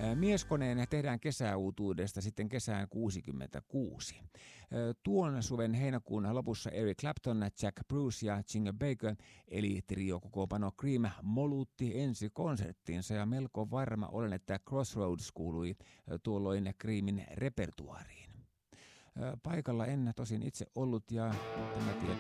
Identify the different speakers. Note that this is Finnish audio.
Speaker 1: Mieskoneen tehdään kesäuutuudesta sitten kesään 66. Tuon suven heinäkuun lopussa Eric Clapton, Jack Bruce ja Ginger Baker eli trio-kokoonpano Cream molutti ensi konserttiinsa ja melko varma olen, että Crossroads kuului tuolloin Creamin repertuaariin. Paikalla en tosin itse ollut ja tämä tieto